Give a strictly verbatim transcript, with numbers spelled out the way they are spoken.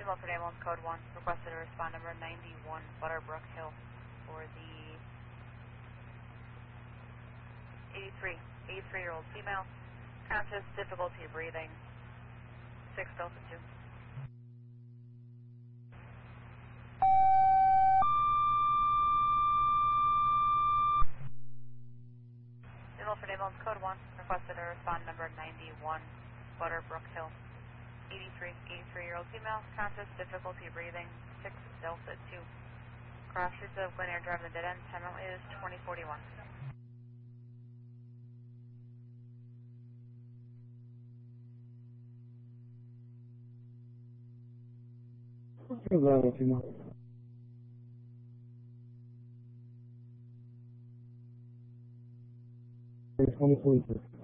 Milford Ambulance Code one, requested to respond number ninety-one Butterbrook Hill for the eighty-three, eighty-three-year-old female, conscious, difficulty breathing, six Delta two. Milford Ambulance Code one, requested to respond number ninety-one Butterbrook Hill, eighty-three, eighty-three-year-old female, conscious, difficulty breathing, six Delta two. Cross streets of Glen Air Drive in the dead end, time out is twenty forty-one. Hello, female. twenty forty-six.